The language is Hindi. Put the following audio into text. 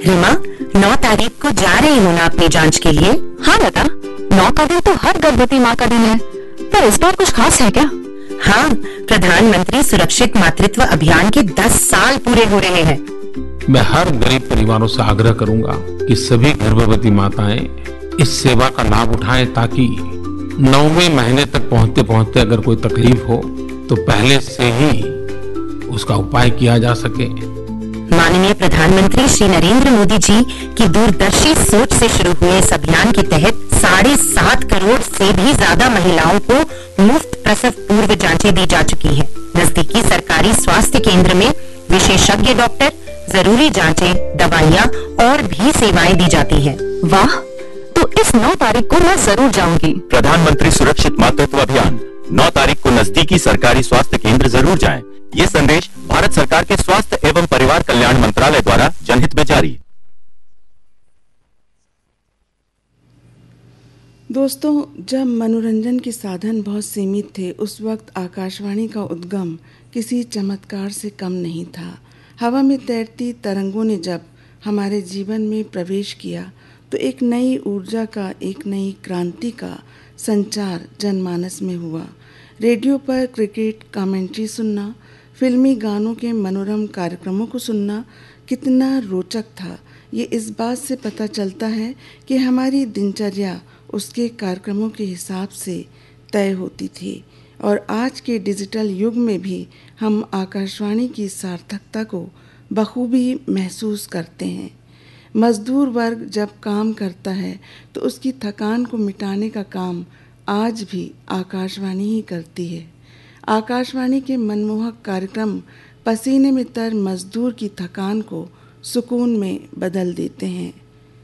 रीमा, 9 तारीख को जा रही हो ना अपनी जांच के लिए? हाँ लता, 9 का दिन तो हर गर्भवती माँ का दिन है, पर इस बार कुछ खास है क्या? हाँ, प्रधानमंत्री सुरक्षित मातृत्व अभियान के 10 साल पूरे हो रहे हैं। मैं हर गरीब परिवारों से आग्रह करूंगा कि सभी गर्भवती माताएं इस सेवा का लाभ उठाएं, ताकि 9वें महीने तक पहुंचते पहुंचते अगर कोई तकलीफ हो तो पहले से ही उसका उपाय किया जा सके। माननीय प्रधानमंत्री श्री नरेंद्र मोदी जी की दूरदर्शी सोच से शुरू हुए इस अभियान के तहत 7.5 करोड़ से भी ज्यादा महिलाओं को मुफ्त प्रसव पूर्व जांचें दी जा चुकी हैं। नजदीकी सरकारी स्वास्थ्य केंद्र में विशेषज्ञ डॉक्टर, जरूरी जांचें, दवाइयाँ और भी सेवाएं दी जाती हैं। वाह, तो इस 9 तारीख को मैं जरूर जाऊंगी। प्रधानमंत्री सुरक्षित मातृत्व अभियान, 9 तारीख को नजदीकी सरकारी स्वास्थ्य केंद्र जरूर जाएं। ये संदेश भारत सरकार के स्वास्थ्य एवं परिवार कल्याण मंत्रालय द्वारा जनहित में जारी। दोस्तों, जब मनोरंजन के साधन बहुत सीमित थे, उस वक्त आकाशवाणी का उद्गम किसी चमत्कार से कम नहीं था। हवा में तैरती तरंगों ने जब हमारे जीवन में प्रवेश किया तो एक नई ऊर्जा का, एक नई क्रांति का संचार जनमानस में हुआ। रेडियो पर क्रिकेट कमेंट्री सुनना, फिल्मी गानों के मनोरम कार्यक्रमों को सुनना कितना रोचक था, ये इस बात से पता चलता है कि हमारी दिनचर्या उसके कार्यक्रमों के हिसाब से तय होती थी। और आज के डिजिटल युग में भी हम आकाशवाणी की सार्थकता को बखूबी महसूस करते हैं। मजदूर वर्ग जब काम करता है तो उसकी थकान को मिटाने का काम आज भी आकाशवाणी ही करती है। आकाशवाणी के मनमोहक कार्यक्रम पसीने में तर मजदूर की थकान को सुकून में बदल देते हैं।